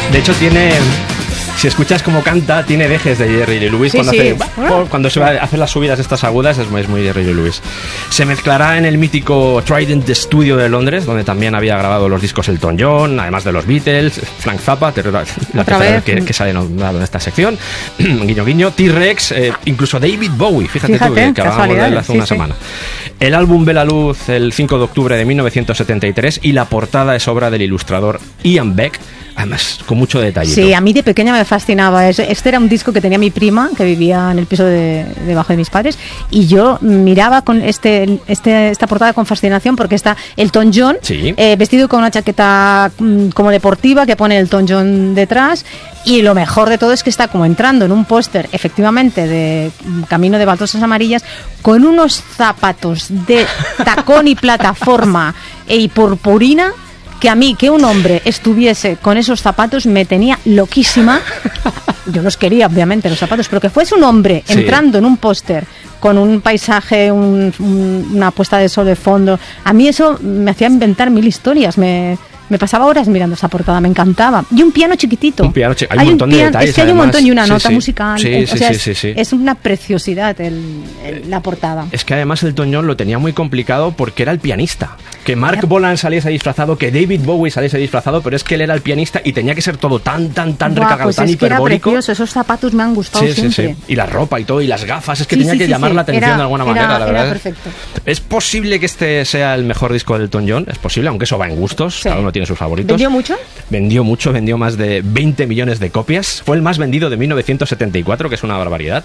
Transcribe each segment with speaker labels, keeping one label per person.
Speaker 1: De hecho tiene... Si escuchas cómo canta, tiene dejes de Jerry Lee Lewis cuando se va a hacer las subidas estas agudas, es muy Jerry Lee Lewis. Se mezclará en el mítico Trident Studio de Londres, donde también había grabado los discos Elton John, además de los Beatles, Frank Zappa, la tercera vez que sale nombrado en esta sección, guiño guiño, T-Rex, incluso David Bowie, fíjate tú que hablábamos de él hace una semana. El álbum ve la luz el 5 de octubre de 1973 y la portada es obra del ilustrador Ian Beck, además con mucho detalle. Sí,
Speaker 2: a mí de pequeña me fascinaba. Este era un disco que tenía mi prima, que vivía en el piso debajo de mis padres, y yo miraba con esta portada con fascinación, porque está Elton John, vestido con una chaqueta como deportiva que pone Elton John detrás, y lo mejor de todo es que está como entrando en un póster, efectivamente, de Camino de Baldosas Amarillas, con unos zapatos de tacón y plataforma y purpurina, que a mí, que un hombre estuviese con esos zapatos me tenía loquísima. Yo los quería, obviamente, los zapatos, pero que fuese un hombre entrando en un póster con un paisaje, una puesta de sol de fondo, a mí eso me hacía inventar mil historias. Me pasaba horas mirando esa portada, me encantaba. Y un piano chiquitito.
Speaker 1: Hay un montón de detalles.
Speaker 2: Es que hay un montón y una nota musical.
Speaker 1: Sí.
Speaker 2: Es una preciosidad la portada.
Speaker 1: Es que además Elton John lo tenía muy complicado porque era el pianista. Que Mark Bolan saliese disfrazado, que David Bowie saliese disfrazado, pero es que él era el pianista y tenía que ser todo tan recargado,
Speaker 2: pues
Speaker 1: tan
Speaker 2: es que
Speaker 1: hiperbólico.
Speaker 2: Era precioso, esos zapatos me han gustado siempre.
Speaker 1: Y la ropa y todo, y las gafas, es que tenía que llamar la atención de alguna manera, la verdad.
Speaker 2: Era perfecto.
Speaker 1: Es posible que este sea el mejor disco de Elton John, es posible, aunque eso va en gustos, cada uno tiene sus favoritos.
Speaker 2: ¿Vendió mucho?
Speaker 1: Vendió más de 20 millones de copias. Fue el más vendido de 1974, que es una barbaridad.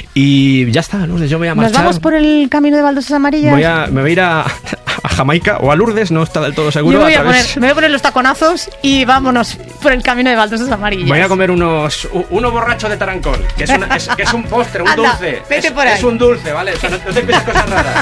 Speaker 1: Y ya está, Lourdes, yo voy a marchar.
Speaker 2: ¿Nos vamos por el Camino de Baldosas Amarillas?
Speaker 1: Me voy a ir a Jamaica o a Lourdes, no está del todo seguro.
Speaker 2: Me voy a poner los taconazos y vámonos por el Camino de Baldosas Amarillas.
Speaker 1: Voy a comer uno borracho de tarancón, que es un postre, un dulce.
Speaker 2: Vete por ahí.
Speaker 1: Es un dulce, ¿vale? O sea, no te pienses cosas raras.